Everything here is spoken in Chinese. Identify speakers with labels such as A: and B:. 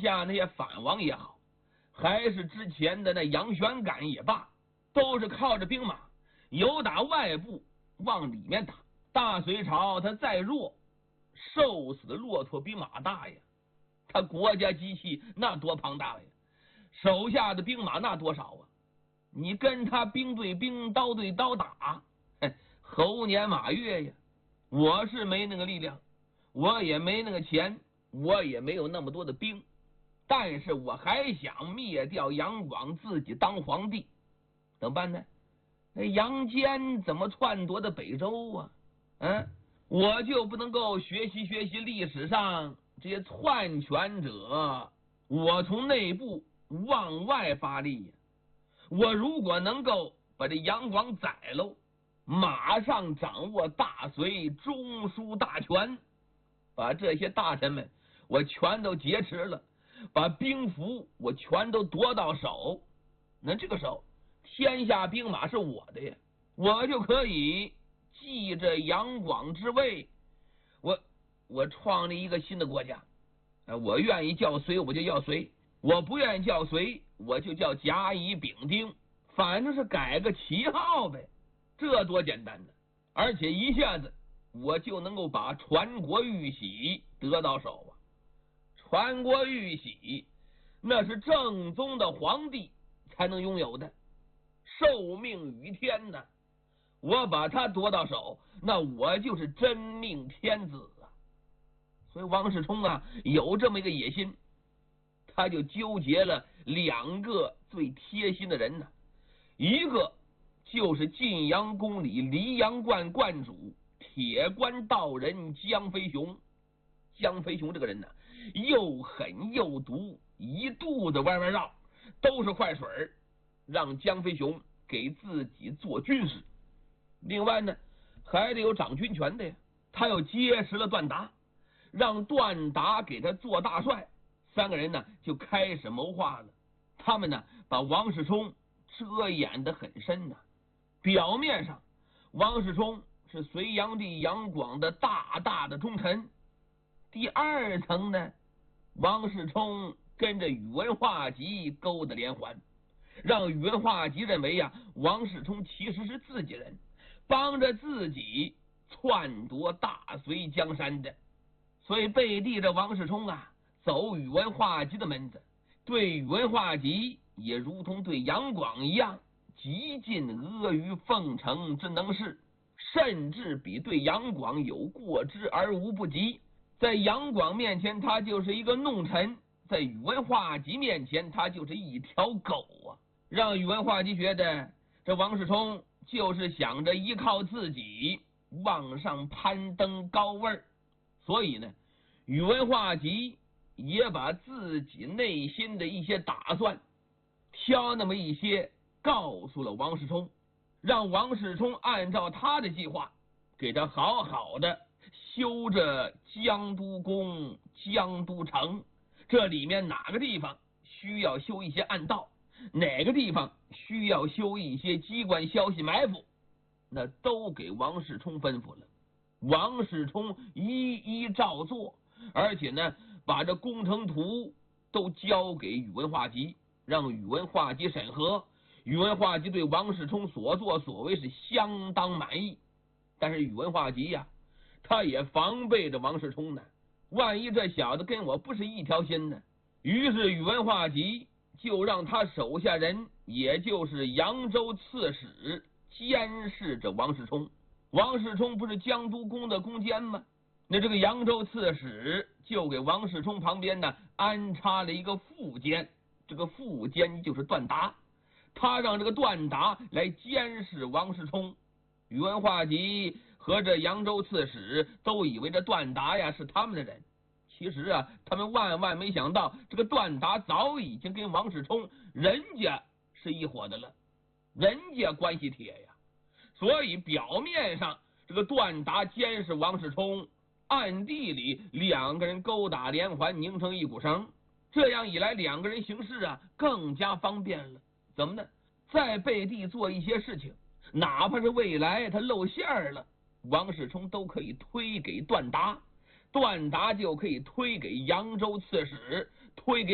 A: 下那些反王也好，还是之前的那杨玄感也罢，都是靠着兵马由打外部往里面打。大隋朝他再弱，瘦死的骆驼比马大呀，他国家机器那多庞大呀，手下的兵马那多少啊？你跟他兵对兵，刀对刀打，猴年马月呀！我是没那个力量，我也没那个钱，我也没有那么多的兵，但是我还想灭掉杨广，自己当皇帝，怎么办呢？那杨坚怎么篡夺的北周啊？我就不能够学习历史上这些篡权者，我从内部往外发力呀。我如果能够把这杨广宰喽，马上掌握大隋中枢大权，把这些大臣们我全都劫持了，把兵符我全都夺到手，那这个时候天下兵马是我的呀，我就可以继着杨广之位，我创立一个新的国家，我愿意叫隋我就叫隋，我不愿意叫隋我就叫甲乙丙丁，反正是改个旗号呗，这多简单呢！而且一下子我就能够把传国玉玺得到手啊！传国玉玺那是正宗的皇帝才能拥有的，受命于天呐！我把他夺到手，那我就是真命天子啊！所以王世充啊有这么一个野心，他就纠结了两个最贴心的人呢，一个就是晋阳宫里黎阳观观主铁关道人江飞雄。江飞雄这个人呢，又狠又毒，一肚子弯弯绕，都是坏水，让江飞雄给自己做军师。另外呢，还得有掌军权的呀，他又结识了段达，让段达给他做大帅。三个人呢就开始谋划了，他们呢把王世充遮掩得很深呐。表面上王世充是隋炀帝杨广的大大的忠臣，第二层呢，王世充跟着宇文化及勾搭连环，让宇文化及认为王世充其实是自己人，帮着自己篡夺大隋江山的。所以背地着王世充走宇文化及的门子，对宇文化及也如同对杨广一样，极尽阿谀奉承之能事，甚至比对杨广有过之而无不及。在杨广面前他就是一个弄臣，在宇文化及面前他就是一条狗啊！让宇文化及觉得这王世充就是想着依靠自己往上攀登高位，所以呢，宇文化及也把自己内心的一些打算挑那么一些告诉了王世充，让王世充按照他的计划给他好好的修着江都宫、江都城，这里面哪个地方需要修一些暗道，哪个地方需要修一些机关消息埋伏，那都给王世充吩咐了。王世充一一照做，而且呢把这工程图都交给宇文化及，让宇文化及审核。宇文化及对王世充所作所为是相当满意，但是宇文化及他也防备着王世充呢，万一这小子跟我不是一条心呢？于是宇文化及就让他手下人，也就是扬州刺史监视着王世充。王世充不是江都宫的宫监吗？那这个扬州刺史就给王世充旁边呢安插了一个副监，这个副监就是段达，他让这个段达来监视王世充。宇文化及和这扬州刺史都以为这段达是他们的人，其实他们万万没想到，这个段达早已经跟王世充人家是一伙的了，人家关系铁呀。所以表面上这个段达监视王世充，暗地里两个人勾打连环，拧成一股绳。这样一来，两个人行事更加方便了。怎么呢？在背地做一些事情，哪怕是未来他露馅了，王世充都可以推给段达，段达就可以推给扬州刺史，推给